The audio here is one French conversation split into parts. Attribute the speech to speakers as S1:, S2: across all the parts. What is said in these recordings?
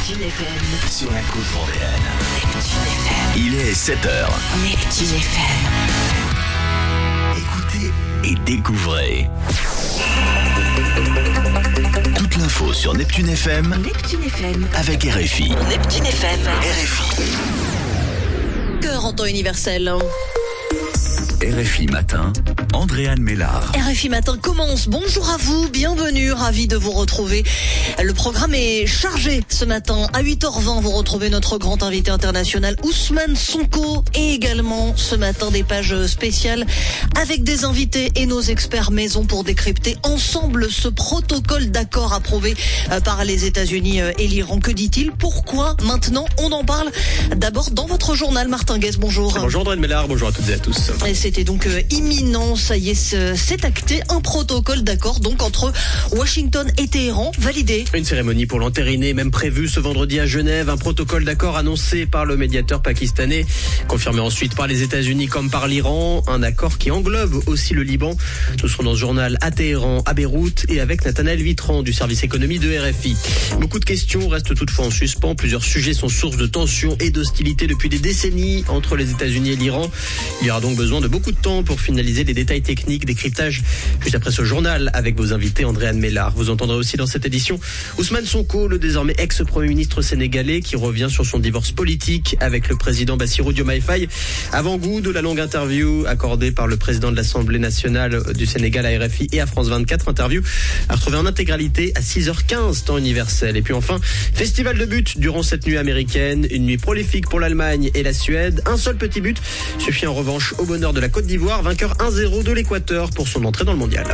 S1: Neptune FM.
S2: Sur la côte vendéenne.
S1: Neptune FM.
S2: Il est 7h.
S1: Neptune FM.
S2: Écoutez et découvrez. Toute l'info sur Neptune FM.
S1: Neptune FM.
S2: Avec RFI.
S1: Neptune FM.
S2: RFI.
S3: Cœur en temps universel.
S2: RFI Matin, Andréane Mélard.
S3: RFI Matin commence. Bonjour à vous, bienvenue, ravi de vous retrouver. Le programme est chargé ce matin. À 8h20, vous retrouvez notre grand invité international Ousmane Sonko. Et également ce matin des pages spéciales avec des invités et nos experts maison pour décrypter ensemble ce protocole d'accord approuvé par les États-Unis et l'Iran. Que dit-il? Pourquoi maintenant? On en parle d'abord dans votre journal. Martin Guez, bonjour.
S4: Bonjour Andréane Mélard, bonjour à toutes et à tous.
S3: Et c'était donc imminent, ça y est, c'est acté, un protocole d'accord donc entre Washington et Téhéran, validé.
S4: Une cérémonie pour l'entériner est même prévue ce vendredi à Genève, un protocole d'accord annoncé par le médiateur pakistanais, confirmé ensuite par les États-Unis comme par l'Iran, un accord qui englobe aussi le Liban. Nous serons dans ce journal à Téhéran, à Beyrouth et avec Nathanaël Vitran du service économie de RFI. Beaucoup de questions restent toutefois en suspens, plusieurs sujets sont source de tensions et d'hostilité depuis des décennies entre les États-Unis et l'Iran. Il y aura donc besoin de beaucoup de temps pour finaliser les détails techniques, décryptage juste après ce journal avec vos invités Andréane Mélard. Vous entendrez aussi dans cette édition Ousmane Sonko, le désormais ex-premier ministre sénégalais qui revient sur son divorce politique avec le président Bassirou Diomaye Faye. Avant-goût de la longue interview accordée par le président de l'Assemblée nationale du Sénégal à RFI et à France 24, interview à retrouver en intégralité à 6h15 temps universel. Et puis enfin, festival de buts durant cette nuit américaine, une nuit prolifique pour l'Allemagne et la Suède. Un seul petit but suffit en revanche au bonheur de la Côte d'Ivoire, vainqueur 1-0 de l'Équateur pour son entrée dans le mondial.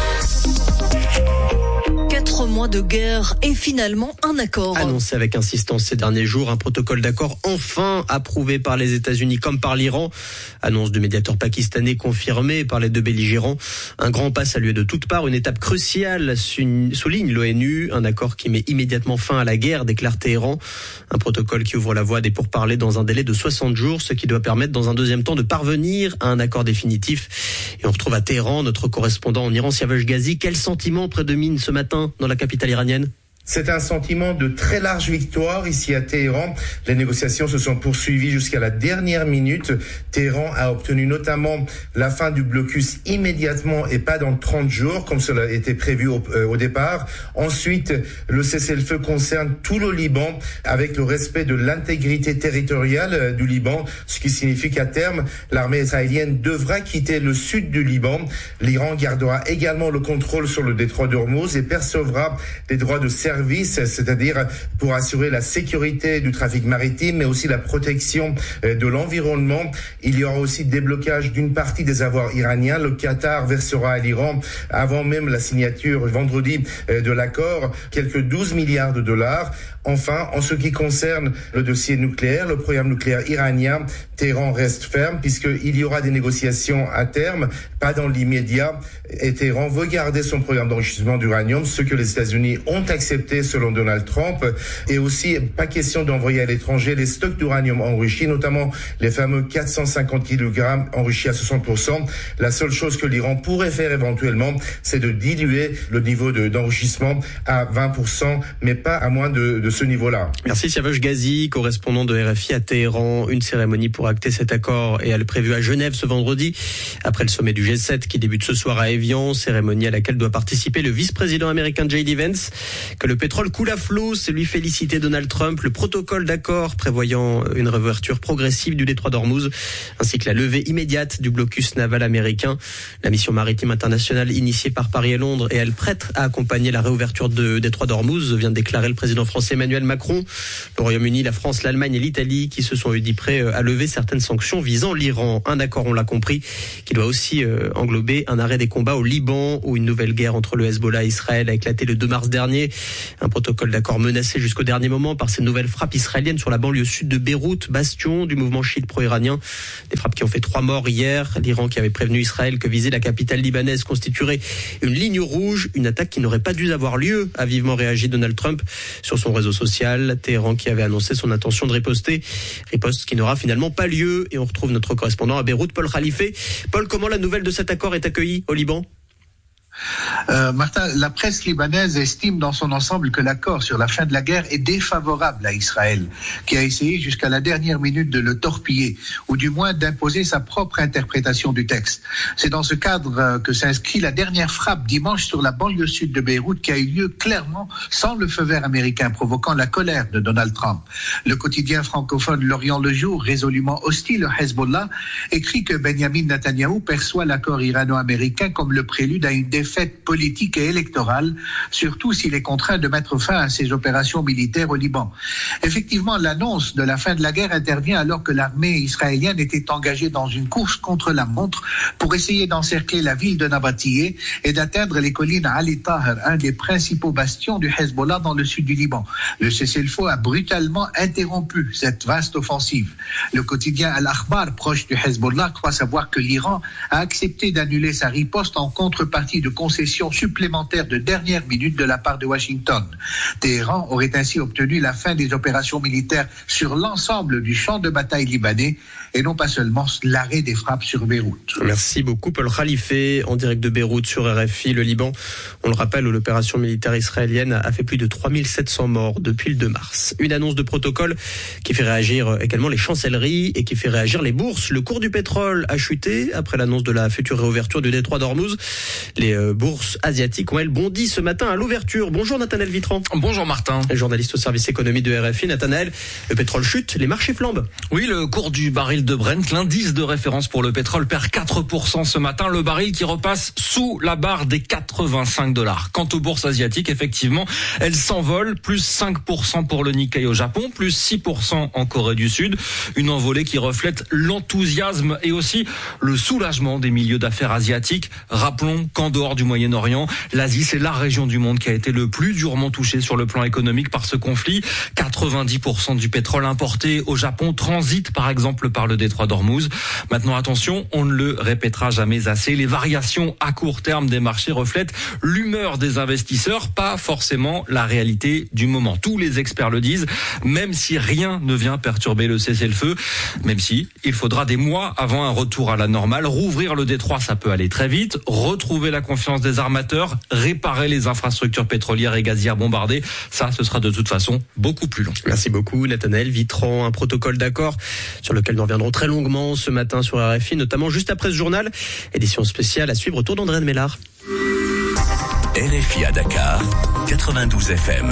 S3: 4 mois de guerre et finalement un accord.
S4: Annoncé avec insistance ces derniers jours, un protocole d'accord enfin approuvé par les États-Unis comme par l'Iran. Annonce du médiateur pakistanais confirmée par les deux belligérants. Un grand pas salué de toutes parts, une étape cruciale, souligne l'ONU. Un accord qui met immédiatement fin à la guerre, déclare Téhéran. Un protocole qui ouvre la voie des pourparlers dans un délai de 60 jours, ce qui doit permettre dans un deuxième temps de parvenir à un accord définitif. Et on retrouve à Téhéran notre correspondant en Iran, Siavash Ghazi. Quel sentiment prédomine ce matin dans la capitale iranienne?
S5: C'est un sentiment de très large victoire ici à Téhéran. Les négociations se sont poursuivies jusqu'à la dernière minute. Téhéran a obtenu notamment la fin du blocus immédiatement et pas dans 30 jours, comme cela était prévu au départ. Ensuite, le cessez-le-feu concerne tout le Liban avec le respect de l'intégrité territoriale du Liban, ce qui signifie qu'à terme, l'armée israélienne devra quitter le sud du Liban. L'Iran gardera également le contrôle sur le détroit d'Ormuz et percevra des droits de service, c'est-à-dire pour assurer la sécurité du trafic maritime, mais aussi la protection de l'environnement. Il y aura aussi déblocage d'une partie des avoirs iraniens. Le Qatar versera à l'Iran, avant même la signature vendredi de l'accord, quelques 12 milliards de dollars. Enfin, en ce qui concerne le dossier nucléaire, le programme nucléaire iranien, Téhéran reste ferme puisqu'il y aura des négociations à terme, pas dans l'immédiat. Et Téhéran veut garder son programme d'enrichissement d'uranium, ce que les États-Unis ont accepté selon Donald Trump. Et aussi, pas question d'envoyer à l'étranger les stocks d'uranium enrichis, notamment les fameux 450 kg enrichis à 60%. La seule chose que l'Iran pourrait faire éventuellement, c'est de diluer le niveau d'enrichissement à 20%, mais pas à moins de ce niveau-là.
S4: Merci Siavash Ghazi, correspondant de RFI à Téhéran. Une cérémonie pour acter cet accord est prévue à Genève ce vendredi, après le sommet du G7 qui débute ce soir à Évian, cérémonie à laquelle doit participer le vice-président américain J.D. Vance. Que le pétrole coule à flot, c'est lui féliciter Donald Trump. Le protocole d'accord prévoyant une réouverture progressive du détroit d'Ormuz, ainsi que la levée immédiate du blocus naval américain. La mission maritime internationale initiée par Paris et Londres est elle prête à accompagner la réouverture du détroit d'Ormuz, vient de déclarer le président français Emmanuel Macron. Le Royaume-Uni, la France, l'Allemagne et l'Italie qui se sont dit prêts à lever certaines sanctions visant l'Iran. Un accord, on l'a compris, qui doit aussi englober un arrêt des combats au Liban, où une nouvelle guerre entre le Hezbollah et Israël a éclaté le 2 mars dernier. Un protocole d'accord menacé jusqu'au dernier moment par ces nouvelles frappes israéliennes sur la banlieue sud de Beyrouth, bastion du mouvement chiite pro-iranien. Des frappes qui ont fait 3 morts hier. L'Iran qui avait prévenu Israël que viser la capitale libanaise constituerait une ligne rouge, une attaque qui n'aurait pas dû avoir lieu, a vivement réagi Donald Trump sur son réseau social. Téhéran qui avait annoncé son intention de riposter. Riposte qui n'aura finalement pas lieu. Et on retrouve notre correspondant à Beyrouth, Paul Khalife. Paul, comment la nouvelle de cet accord est accueillie au Liban ?
S6: Martin, la presse libanaise estime dans son ensemble que l'accord sur la fin de la guerre est défavorable à Israël, qui a essayé jusqu'à la dernière minute de le torpiller, ou du moins d'imposer sa propre interprétation du texte. C'est dans ce cadre que s'inscrit la dernière frappe dimanche sur la banlieue sud de Beyrouth, qui a eu lieu clairement sans le feu vert américain, provoquant la colère de Donald Trump. Le quotidien francophone L'Orient le Jour, résolument hostile au Hezbollah, écrit que Benjamin Netanyahou perçoit l'accord irano-américain comme le prélude à une défaite politique et électorale, surtout s'il est contraint de mettre fin à ses opérations militaires au Liban. Effectivement, l'annonce de la fin de la guerre intervient alors que l'armée israélienne était engagée dans une course contre la montre pour essayer d'encercler la ville de Nabatiyeh et d'atteindre les collines Ali Taher, un des principaux bastions du Hezbollah dans le sud du Liban. Le cessez-le-feu a brutalement interrompu cette vaste offensive. Le quotidien Al-Akhbar, proche du Hezbollah, croit savoir que l'Iran a accepté d'annuler sa riposte en contrepartie de concessions supplémentaires de dernière minute de la part de Washington. Téhéran aurait ainsi obtenu la fin des opérations militaires sur l'ensemble du champ de bataille libanais et non pas seulement l'arrêt des frappes sur Beyrouth.
S4: Merci beaucoup Paul Khalife, en direct de Beyrouth sur RFI. Le Liban, on le rappelle, où l'opération militaire israélienne a fait plus de 3700 morts depuis le 2 mars. Une annonce de protocole qui fait réagir également les chancelleries et qui fait réagir les bourses. Le cours du pétrole a chuté après l'annonce de la future réouverture du détroit d'Ormuz. Les bourses asiatiques ont, elles, bondi ce matin à l'ouverture. Bonjour Nathanaël Vitran.
S7: Bonjour Martin.
S4: Journaliste au service économie de RFI. Nathanaël, le pétrole chute, les marchés flambent.
S7: Oui, le cours du baril de Brent, l'indice de référence pour le pétrole, perd 4% ce matin. Le baril qui repasse sous la barre des $85. Quant aux bourses asiatiques, effectivement, elles s'envolent. Plus 5% pour le Nikkei au Japon, plus 6% en Corée du Sud. Une envolée qui reflète l'enthousiasme et aussi le soulagement des milieux d'affaires asiatiques. Rappelons qu'en dehors du Moyen-Orient, l'Asie, c'est la région du monde qui a été le plus durement touchée sur le plan économique par ce conflit. 90% du pétrole importé au Japon transite par exemple par le détroit d'Ormuz. Maintenant attention, on ne le répétera jamais assez, les variations à court terme des marchés reflètent l'humeur des investisseurs, pas forcément la réalité du moment. Tous les experts le disent, même si rien ne vient perturber le cessez-le-feu, même si il faudra des mois avant un retour à la normale. Rouvrir le détroit, ça peut aller très vite. Retrouver la confiance des armateurs, réparer les infrastructures pétrolières et gazières bombardées, ça, ce sera de toute façon beaucoup plus long.
S4: Merci beaucoup Nathanaël Vitran. Un protocole d'accord sur lequel nous reviendrons très longuement ce matin sur RFI, notamment juste après ce journal. Édition spéciale à suivre autour d'Andréane Mélard.
S2: RFI à Dakar, 92 FM.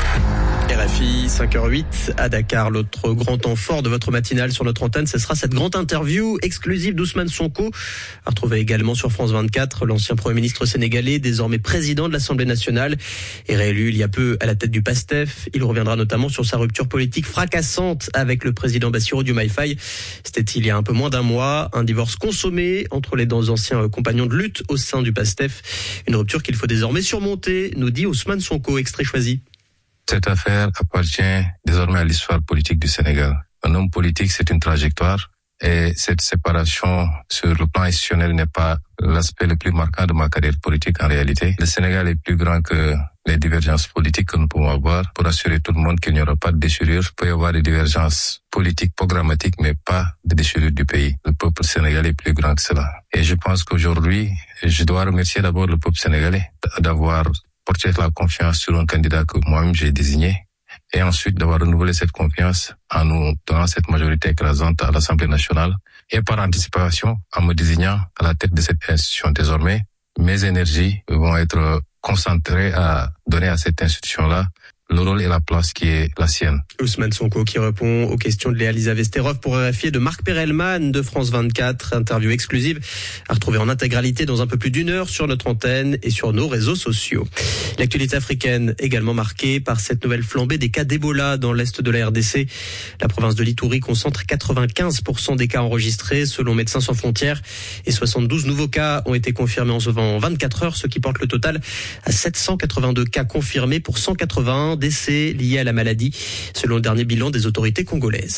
S4: RFI, 5h08 à Dakar. L'autre grand temps fort de votre matinale sur notre antenne, ce sera cette grande interview exclusive d'Ousmane Sonko, à retrouver également sur France 24. L'ancien Premier ministre sénégalais, désormais président de l'Assemblée nationale, est réélu il y a peu à la tête du PASTEF. Il reviendra notamment sur sa rupture politique fracassante avec le président Bassirou Diomaye Faye. C'était il y a un peu moins d'un mois. Un divorce consommé entre les deux anciens compagnons de lutte au sein du PASTEF. Une rupture qu'il faut désormais surmonter, nous dit Ousmane Sonko, extrait choisi.
S8: Cette affaire appartient désormais à l'histoire politique du Sénégal. Un homme politique, c'est une trajectoire et cette séparation sur le plan institutionnel n'est pas l'aspect le plus marquant de ma carrière politique en réalité. Le Sénégal est plus grand que les divergences politiques que nous pouvons avoir. Pour assurer tout le monde qu'il n'y aura pas de déchirure, il peut y avoir des divergences politiques, programmatiques, mais pas de déchirure du pays. Le peuple sénégalais est plus grand que cela. Et je pense qu'aujourd'hui, je dois remercier d'abord le peuple sénégalais d'avoir porter la confiance sur un candidat que moi-même j'ai désigné et ensuite d'avoir renouvelé cette confiance en nous donnant cette majorité écrasante à l'Assemblée nationale et par anticipation en me désignant à la tête de cette institution. Désormais, mes énergies vont être concentrées à donner à cette institution-là le rôle et la place qui est la sienne.
S4: Ousmane Sonko qui répond aux questions de Léa Lisa Vesterov pour RFI et de Marc Perelman de France 24. Interview exclusive à retrouver en intégralité dans un peu plus d'une heure sur notre antenne et sur nos réseaux sociaux. L'actualité africaine également marquée par cette nouvelle flambée des cas d'Ebola dans l'est de la RDC. La province de l'Ituri concentre 95% des cas enregistrés selon Médecins sans frontières et 72 nouveaux cas ont été confirmés en 24 heures, ce qui porte le total à 782 cas confirmés pour 181 décès liés à la maladie, selon le dernier bilan des autorités congolaises.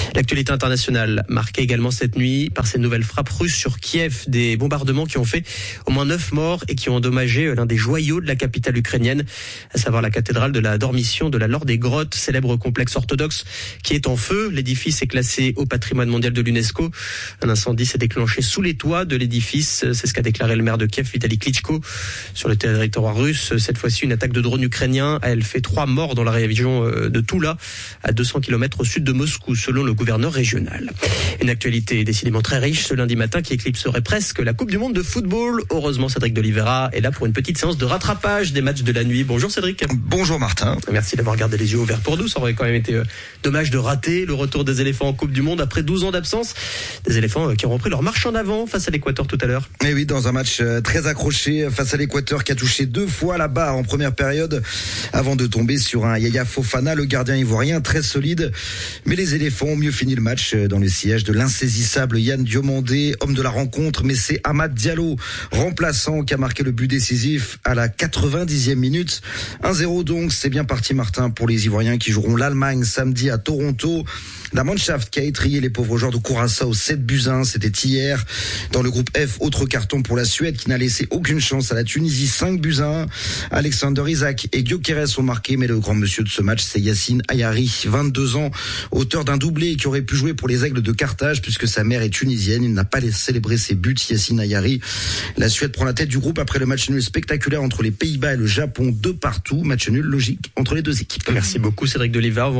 S4: L'actualité internationale marquée également cette nuit par ces nouvelles frappes russes sur Kiev, des bombardements qui ont fait au moins 9 morts et qui ont endommagé l'un des joyaux de la capitale ukrainienne, à savoir la cathédrale de la Dormition de la Laure des Grottes, célèbre complexe orthodoxe qui est en feu. L'édifice est classé au patrimoine mondial de l'UNESCO. Un incendie s'est déclenché sous les toits de l'édifice, c'est ce qu'a déclaré le maire de Kiev, Vitaly Klitschko. Sur le territoire russe, cette fois-ci, une attaque de drone ukrainien, elle fait 3 morts dans la région de Toula, à 200 km au sud de Moscou, selon le gouverneur régional. Une actualité décidément très riche ce lundi matin qui éclipserait presque la Coupe du Monde de football. Heureusement, Cédric d'Oliveira est là pour une petite séance de rattrapage des matchs de la nuit. Bonjour Cédric.
S9: Bonjour Martin.
S4: Merci d'avoir gardé les yeux ouverts pour nous. Ça aurait quand même été dommage de rater le retour des éléphants en Coupe du Monde après 12 ans d'absence. Des éléphants qui ont repris leur marche en avant face à l'Équateur tout à l'heure.
S9: Et oui, dans un match très accroché face à l'Équateur qui a touché 2 fois la barre en première période avant de tomber sur un Yaya Fofana, le gardien ivoirien très solide. Mais les éléphants ont mieux fini le match dans le siège de l'insaisissable Yann Diomandé, homme de la rencontre, mais c'est Amad Diallo, remplaçant, qui a marqué le but décisif à la 90e minute. 1-0 donc, c'est bien parti Martin pour les Ivoiriens qui joueront l'Allemagne samedi à Toronto. La Mannschaft qui a étrillé les pauvres joueurs de Curaçao 7-1, c'était hier. Dans le groupe F, autre carton pour la Suède qui n'a laissé aucune chance à la Tunisie, 5-1. Alexander Isak et Gyökeres ont marqué, mais le grand monsieur de ce match, c'est Yassine Ayari, 22 ans, auteur d'un doublé qui aurait pu jouer pour les Aigles de Carthage puisque sa mère est tunisienne. Il n'a pas célébré ses buts, Yassine Ayari. La Suède prend la tête du groupe après le match nul spectaculaire entre les Pays-Bas et le Japon, 2-2. Match nul logique entre les deux équipes.
S4: Merci beaucoup Cédric d'Oliveira.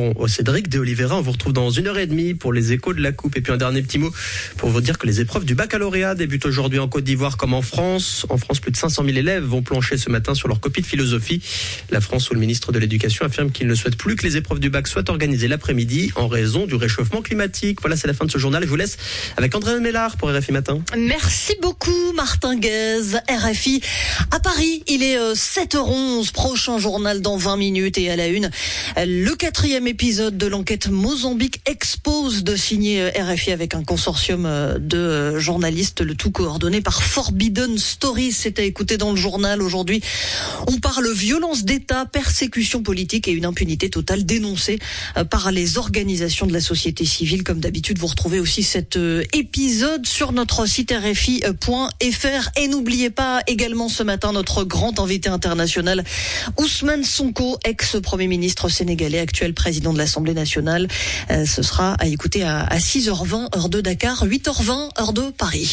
S4: On vous retrouve dans 1h30 pour les échos de la Coupe. Et puis un dernier petit mot pour vous dire que les épreuves du baccalauréat débutent aujourd'hui en Côte d'Ivoire comme en France. En France, plus de 500 000 élèves vont plancher ce matin sur leur copie de philosophie. La France, où le ministre de l'Éducation affirme qu'il ne souhaite plus que les épreuves du bac soient organisées l'après-midi en raison du réchauffement climatique. Voilà, c'est la fin de ce journal. Je vous laisse avec André Mélard pour RFI Matin.
S3: Merci beaucoup Martin Guez, RFI à Paris. Il est 7h11, prochain journal dans 20 minutes et à la une, le 4e épisode de l'enquête Mozambique Expose de signer RFI avec un consortium de journalistes, le tout coordonné par Forbidden Stories. C'est à écouter dans le journal aujourd'hui. On parle violence d'État, persécution politique et une impunité totale dénoncée par les organisations de la société civile. Comme d'habitude, vous retrouvez aussi cet épisode sur notre site rfi.fr. Et n'oubliez pas également ce matin notre grand invité international, Ousmane Sonko, ex-premier ministre sénégalais, actuel président de l'Assemblée nationale. Ce sera à écouter à 6h20, heure de Dakar, 8h20, heure de Paris.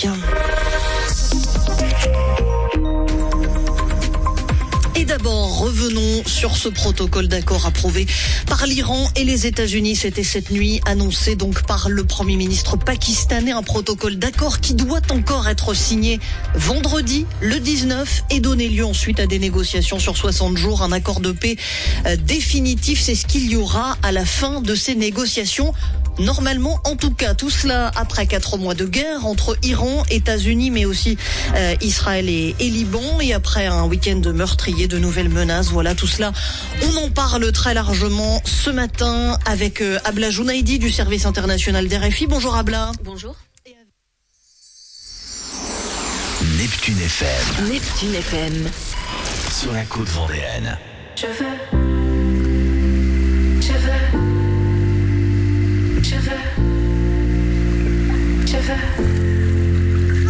S3: Et d'abord, revenons sur ce protocole d'accord approuvé par l'Iran et les États-Unis. C'était cette nuit annoncé donc par le Premier ministre pakistanais. Un protocole d'accord qui doit encore être signé vendredi, le 19, et donner lieu ensuite à des négociations sur 60 jours. Un accord de paix définitif, c'est ce qu'il y aura à la fin de ces négociations. Normalement, en tout cas, tout cela après 4 mois de guerre entre Iran, États-Unis, mais aussi Israël et Liban, et après un week-end meurtrier, de nouvelles menaces. Voilà, tout cela, on en parle très largement ce matin avec Abla Jounaidi du service international d'RFI. Bonjour Abla.
S1: Bonjour.
S2: Neptune FM.
S1: Neptune FM.
S2: Sur la côte vendéenne.
S1: Je veux